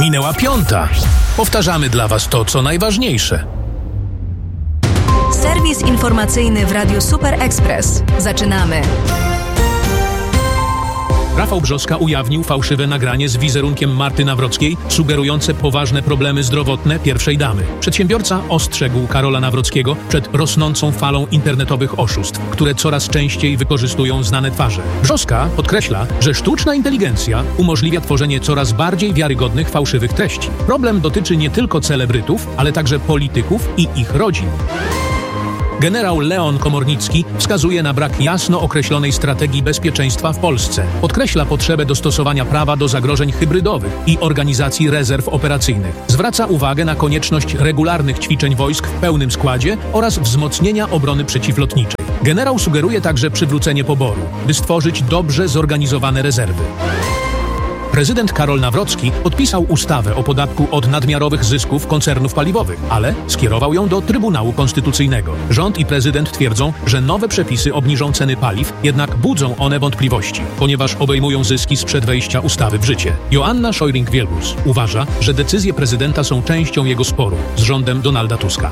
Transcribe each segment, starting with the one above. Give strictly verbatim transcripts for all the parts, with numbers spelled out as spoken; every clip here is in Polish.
Minęła piąta. Powtarzamy dla Was to, co najważniejsze. Serwis informacyjny w Radiu Super Express. Zaczynamy. Rafał Brzoska ujawnił fałszywe nagranie z wizerunkiem Marty Nawrockiej, sugerujące poważne problemy zdrowotne pierwszej damy. Przedsiębiorca ostrzegł Karola Nawrockiego przed rosnącą falą internetowych oszustw, które coraz częściej wykorzystują znane twarze. Brzoska podkreśla, że sztuczna inteligencja umożliwia tworzenie coraz bardziej wiarygodnych fałszywych treści. Problem dotyczy nie tylko celebrytów, ale także polityków i ich rodzin. Generał Leon Komornicki wskazuje na brak jasno określonej strategii bezpieczeństwa w Polsce. Podkreśla potrzebę dostosowania prawa do zagrożeń hybrydowych i organizacji rezerw operacyjnych. Zwraca uwagę na konieczność regularnych ćwiczeń wojsk w pełnym składzie oraz wzmocnienia obrony przeciwlotniczej. Generał sugeruje także przywrócenie poboru, by stworzyć dobrze zorganizowane rezerwy. Prezydent Karol Nawrocki podpisał ustawę o podatku od nadmiarowych zysków koncernów paliwowych, ale skierował ją do Trybunału Konstytucyjnego. Rząd i prezydent twierdzą, że nowe przepisy obniżą ceny paliw, jednak budzą one wątpliwości, ponieważ obejmują zyski sprzed wejścia ustawy w życie. Joanna Szojring-Wielgus uważa, że decyzje prezydenta są częścią jego sporu z rządem Donalda Tuska.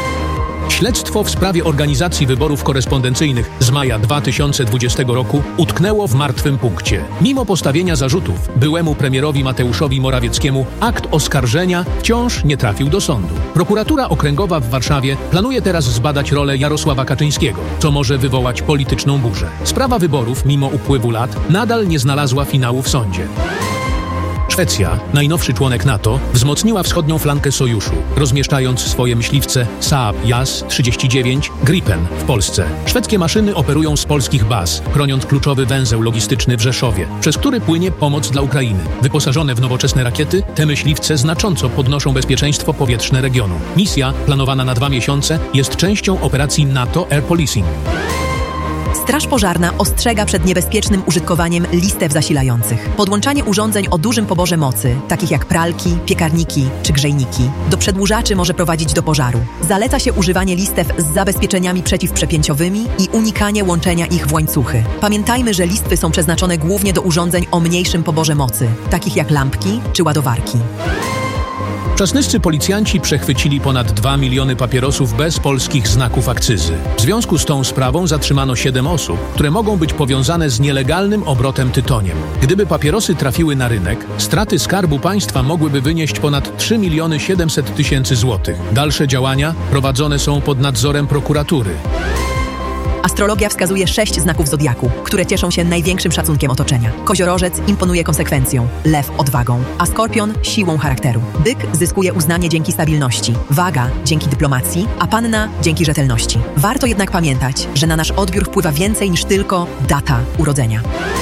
Śledztwo w sprawie organizacji wyborów korespondencyjnych z maja dwa tysiące dwudziestego roku utknęło w martwym punkcie. Mimo postawienia zarzutów byłemu premierowi Mateuszowi Morawieckiemu akt oskarżenia wciąż nie trafił do sądu. Prokuratura Okręgowa w Warszawie planuje teraz zbadać rolę Jarosława Kaczyńskiego, co może wywołać polityczną burzę. Sprawa wyborów, mimo upływu lat, nadal nie znalazła finału w sądzie. Szwecja, najnowszy członek NATO, wzmocniła wschodnią flankę sojuszu, rozmieszczając swoje myśliwce Saab Jas trzydzieści dziewięć Gripen w Polsce. Szwedzkie maszyny operują z polskich baz, chroniąc kluczowy węzeł logistyczny w Rzeszowie, przez który płynie pomoc dla Ukrainy. Wyposażone w nowoczesne rakiety, te myśliwce znacząco podnoszą bezpieczeństwo powietrzne regionu. Misja, planowana na dwa miesiące, jest częścią operacji NATO Air Policing. Straż Pożarna ostrzega przed niebezpiecznym użytkowaniem listew zasilających. Podłączanie urządzeń o dużym poborze mocy, takich jak pralki, piekarniki czy grzejniki, do przedłużaczy może prowadzić do pożaru. Zaleca się używanie listew z zabezpieczeniami przeciwprzepięciowymi i unikanie łączenia ich w łańcuchy. Pamiętajmy, że listwy są przeznaczone głównie do urządzeń o mniejszym poborze mocy, takich jak lampki czy ładowarki. Czasnyscy policjanci przechwycili ponad dwa miliony papierosów bez polskich znaków akcyzy. W związku z tą sprawą zatrzymano siedem osób, które mogą być powiązane z nielegalnym obrotem tytoniem. Gdyby papierosy trafiły na rynek, straty Skarbu Państwa mogłyby wynieść ponad trzy miliony siedemset tysięcy złotych. Dalsze działania prowadzone są pod nadzorem prokuratury. Astrologia wskazuje sześć znaków zodiaku, które cieszą się największym szacunkiem otoczenia. Koziorożec imponuje konsekwencją, lew odwagą, a skorpion siłą charakteru. Byk zyskuje uznanie dzięki stabilności, waga dzięki dyplomacji, a panna dzięki rzetelności. Warto jednak pamiętać, że na nasz odbiór wpływa więcej niż tylko data urodzenia.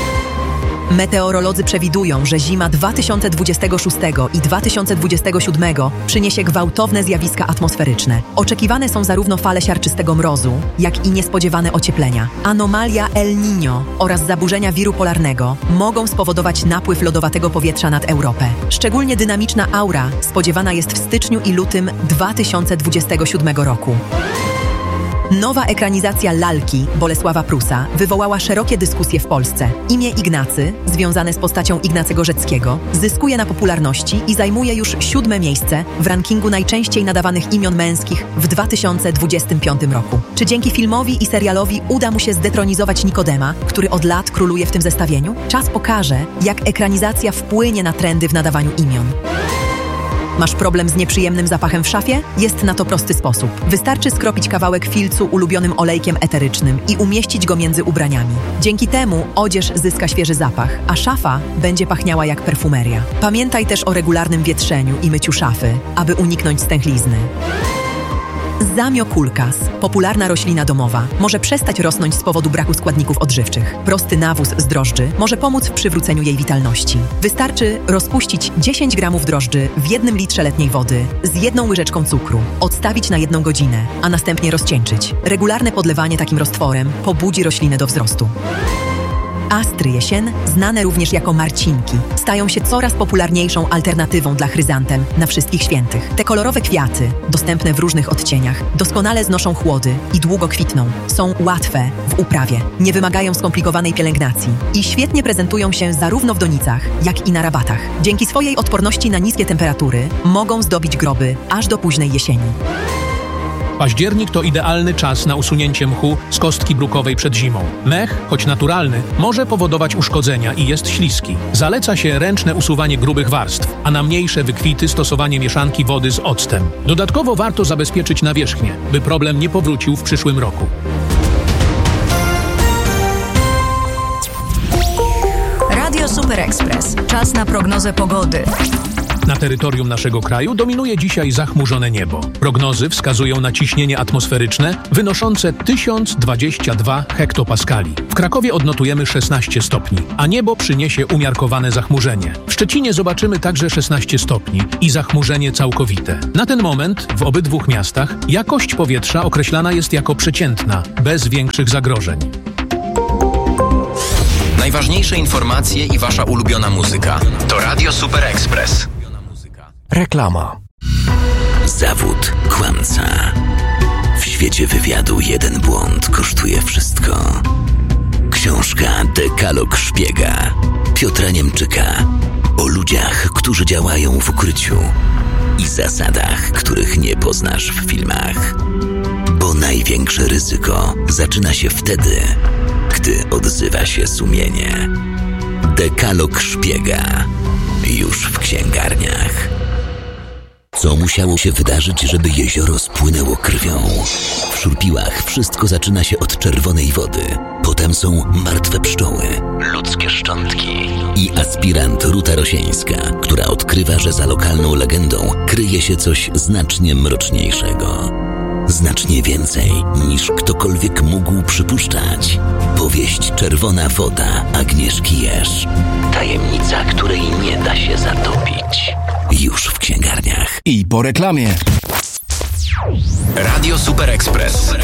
Meteorolodzy przewidują, że zima dwa tysiące dwudziestego szóstego i dwa tysiące dwudziestego siódmego przyniesie gwałtowne zjawiska atmosferyczne. Oczekiwane są zarówno fale siarczystego mrozu, jak i niespodziewane ocieplenia. Anomalia El Niño oraz zaburzenia wiru polarnego mogą spowodować napływ lodowatego powietrza nad Europę. Szczególnie dynamiczna aura spodziewana jest w styczniu i lutym dwa tysiące dwudziestego siódmego roku. Nowa ekranizacja Lalki Bolesława Prusa wywołała szerokie dyskusje w Polsce. Imię Ignacy, związane z postacią Ignacego Rzeckiego, zyskuje na popularności i zajmuje już siódme miejsce w rankingu najczęściej nadawanych imion męskich w dwa tysiące dwudziestym piątym roku. Czy dzięki filmowi i serialowi uda mu się zdetronizować Nikodema, który od lat króluje w tym zestawieniu? Czas pokaże, jak ekranizacja wpłynie na trendy w nadawaniu imion. Masz problem z nieprzyjemnym zapachem w szafie? Jest na to prosty sposób. Wystarczy skropić kawałek filcu ulubionym olejkiem eterycznym i umieścić go między ubraniami. Dzięki temu odzież zyska świeży zapach, a szafa będzie pachniała jak perfumeria. Pamiętaj też o regularnym wietrzeniu i myciu szafy, aby uniknąć stęchlizny. Zamiokulkas, popularna roślina domowa, może przestać rosnąć z powodu braku składników odżywczych. Prosty nawóz z drożdży może pomóc w przywróceniu jej witalności. Wystarczy rozpuścić dziesięć gramów drożdży w jednym litrze letniej wody z jedną łyżeczką cukru, odstawić na jedną godzinę, a następnie rozcieńczyć. Regularne podlewanie takim roztworem pobudzi roślinę do wzrostu. Astry jesien, znane również jako marcinki, stają się coraz popularniejszą alternatywą dla chryzantem na wszystkich świętych. Te kolorowe kwiaty, dostępne w różnych odcieniach, doskonale znoszą chłody i długo kwitną. Są łatwe w uprawie, nie wymagają skomplikowanej pielęgnacji i świetnie prezentują się zarówno w donicach, jak i na rabatach. Dzięki swojej odporności na niskie temperatury mogą zdobić groby aż do późnej jesieni. Październik to idealny czas na usunięcie mchu z kostki brukowej przed zimą. Mech, choć naturalny, może powodować uszkodzenia i jest śliski. Zaleca się ręczne usuwanie grubych warstw, a na mniejsze wykwity stosowanie mieszanki wody z octem. Dodatkowo warto zabezpieczyć nawierzchnię, by problem nie powrócił w przyszłym roku. Radio Super Express. Czas na prognozę pogody. Na terytorium naszego kraju dominuje dzisiaj zachmurzone niebo. Prognozy wskazują na ciśnienie atmosferyczne wynoszące tysiąc dwadzieścia dwa hektopaskali. W Krakowie odnotujemy szesnaście stopni, a niebo przyniesie umiarkowane zachmurzenie. W Szczecinie zobaczymy także szesnaście stopni i zachmurzenie całkowite. Na ten moment w obydwu miastach jakość powietrza określana jest jako przeciętna, bez większych zagrożeń. Najważniejsze informacje i wasza ulubiona muzyka to Radio Super Express. Reklama. Zawód kłamca. W świecie wywiadu jeden błąd kosztuje wszystko. Książka Dekalog Szpiega Piotra Niemczyka o ludziach, którzy działają w ukryciu i zasadach, których nie poznasz w filmach. Bo największe ryzyko zaczyna się wtedy, gdy odzywa się sumienie. Dekalog Szpiega już w księgarniach. Co musiało się wydarzyć, żeby jezioro spłynęło krwią? W Szurpiłach wszystko zaczyna się od czerwonej wody. Potem są martwe pszczoły, ludzkie szczątki i aspirant Ruta Rosieńska, która odkrywa, że za lokalną legendą kryje się coś znacznie mroczniejszego. Znacznie więcej niż ktokolwiek mógł przypuszczać. Powieść Czerwona woda Agnieszki Jerz. Tajemnica, której nie da się zatopić. Już w księgarniach. I po reklamie. Radio Super Express.